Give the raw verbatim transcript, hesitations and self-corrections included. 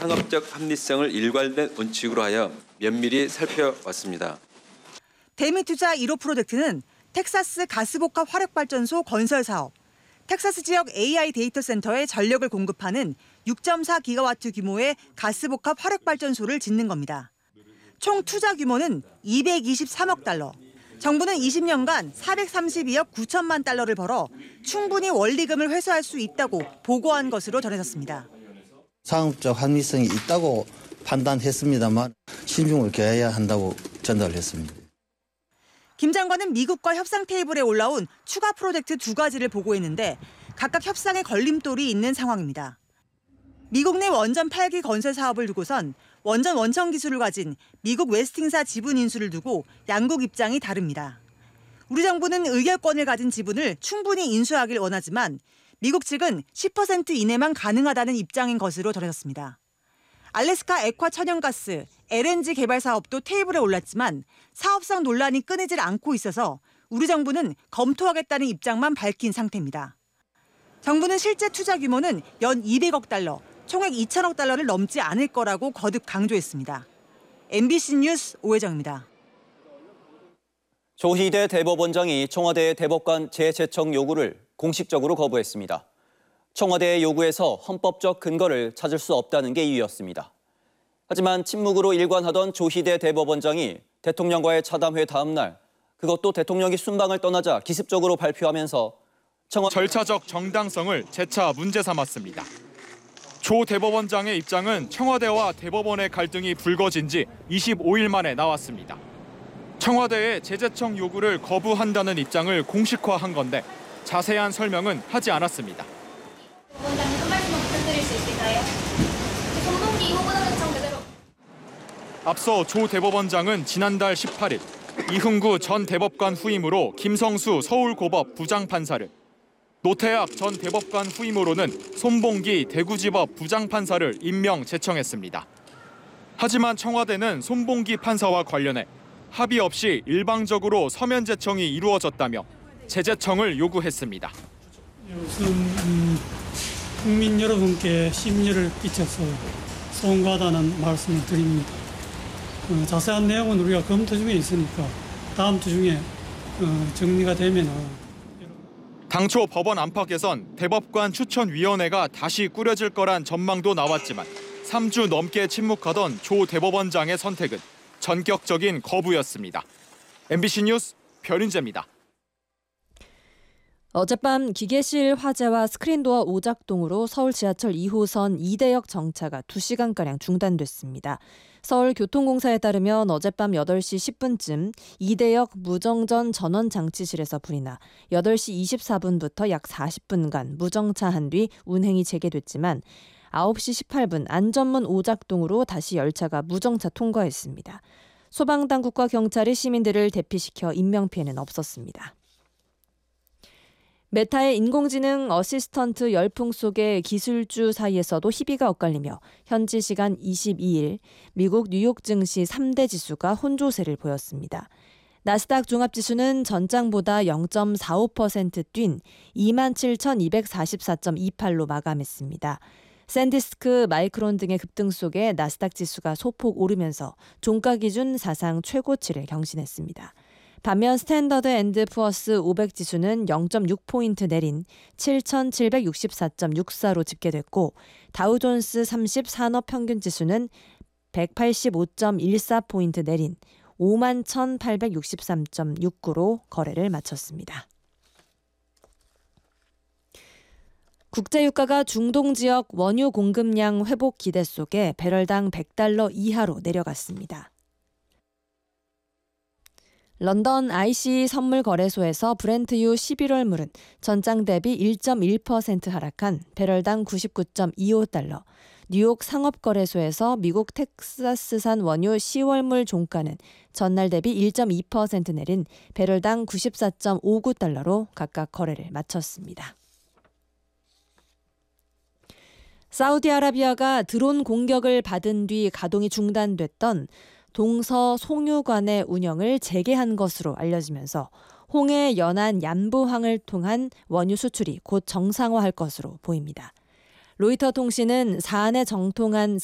상업적 합리성을 일관된 원칙으로 하여 면밀히 살펴왔습니다. 대미투자 일 호 프로젝트는 텍사스 가스복합 화력발전소 건설 사업, 텍사스 지역 에이아이 데이터 센터에 전력을 공급하는 육 점 사 기가와트 규모의 가스복합 화력발전소를 짓는 겁니다. 총 투자 규모는 이백이십삼억 달러. 정부는 이십 년간 사백삼십이억 구천만 달러를 벌어 충분히 원리금을 회수할 수 있다고 보고한 것으로 전해졌습니다. 상업적 합리성이 있다고 판단했습니다만 신중을 기해야 한다고 전달을 했습니다. 김 장관은 미국과 협상 테이블에 올라온 추가 프로젝트 두 가지를 보고했는데 각각 협상에 걸림돌이 있는 상황입니다. 미국 내 원전 팔 기 건설 사업을 두고선 원전 원천 기술을 가진 미국 웨스팅사 지분 인수를 두고 양국 입장이 다릅니다. 우리 정부는 의결권을 가진 지분을 충분히 인수하길 원하지만 미국 측은 십 퍼센트 이내만 가능하다는 입장인 것으로 전해졌습니다. 알래스카 액화 천연가스, 엘엔지 개발 사업도 테이블에 올랐지만 사업성 논란이 끊이질 않고 있어서 우리 정부는 검토하겠다는 입장만 밝힌 상태입니다. 정부는 실제 투자 규모는 연 이백억 달러, 총액 이천억 달러를 넘지 않을 거라고 거듭 강조했습니다. 엠비씨 뉴스 오혜정입니다. 조희대 대법원장이 청와대 대법관 재제청 요구를 공식적으로 거부했습니다. 청와대의 요구에서 헌법적 근거를 찾을 수 없다는 게 이유였습니다. 하지만 침묵으로 일관하던 조희대 대법원장이 대통령과의 차담회 다음 날 그것도 대통령이 순방을 떠나자 기습적으로 발표하면서 청와대 절차적 정당성을 재차 문제 삼았습니다. 조 대법원장의 입장은 청와대와 대법원의 갈등이 불거진 지 이십오 일 만에 나왔습니다. 청와대의 재제청 요구를 거부한다는 입장을 공식화한 건데 자세한 설명은 하지 않았습니다. 원장님 한 말씀만 부탁드릴 수 있을까요? 정동기 후보자 대청 제대로. 앞서 조 대법원장은 지난달 십팔 일 이흥구 전 대법관 후임으로 김성수 서울고법 부장판사를, 노태학 전 대법관 후임으로는 손봉기 대구지법 부장판사를 임명 제청했습니다. 하지만 청와대는 손봉기 판사와 관련해 합의 없이 일방적으로 서면 제청이 이루어졌다며 재제청을 요구했습니다. 우선 음, 국민 여러분께 심려를 끼쳐서 송구하다는 말씀을 드립니다. 어, 자세한 내용은 우리가 검토 중에 있으니까 다음 주 중에 어, 정리가 되면 당초 법원 안팎에선 대법관 추천위원회가 다시 꾸려질 거란 전망도 나왔지만 삼 주 넘게 침묵하던 조 대법원장의 선택은 전격적인 거부였습니다. 엠비씨 뉴스 별인재입니다. 어젯밤 기계실 화재와 스크린도어 오작동으로 서울 지하철 이 호선 이대역 정차가 두 시간가량 중단됐습니다. 서울교통공사에 따르면 어젯밤 여덟 시 십 분쯤 이대역 무정전 전원장치실에서 불이 나 여덟 시 이십사 분부터 약 사십 분간 무정차한 뒤 운행이 재개됐지만 아홉 시 십팔 분 안전문 오작동으로 다시 열차가 무정차 통과했습니다. 소방당국과 경찰이 시민들을 대피시켜 인명피해는 없었습니다. 메타의 인공지능 어시스턴트 열풍 속에 기술주 사이에서도 희비가 엇갈리며 현지 시간 이십이 일 미국 뉴욕 증시 삼 대 지수가 혼조세를 보였습니다. 나스닥 종합지수는 전장보다 영 점 사오 퍼센트 뛴 이만 칠천이백사십사 점 이팔로 마감했습니다. 샌디스크, 마이크론 등의 급등 속에 나스닥 지수가 소폭 오르면서 종가 기준 사상 최고치를 경신했습니다. 반면 스탠더드 앤드 푸어스 오백 지수는 영 점 육 포인트 내린 칠천칠백육십사 점 육사로 집계됐고 다우존스 삼십 산업평균지수는 백팔십오 점 일사 포인트 내린 오만 천팔백육십삼 점 육구로 거래를 마쳤습니다. 국제유가가 중동 지역 원유 공급량 회복 기대 속에 배럴당 백 달러 이하로 내려갔습니다. 런던 아이씨 선물 거래소에서 브렌트유 십일월 물은 전장 대비 일 점 일 퍼센트 하락한 배럴당 구십구 점 이오 달러, 뉴욕 상업거래소에서 미국 텍사스산 원유 시월 물 종가는 전날 대비 일 점 이 퍼센트 내린 배럴당 구십사 점 오구 달러로 각각 거래를 마쳤습니다. 사우디아라비아가 드론 공격을 받은 뒤 가동이 중단됐던 동서 송유관의 운영을 재개한 것으로 알려지면서 홍해 연안 얀부항을 통한 원유 수출이 곧 정상화할 것으로 보입니다. 로이터 통신은 사안에 정통한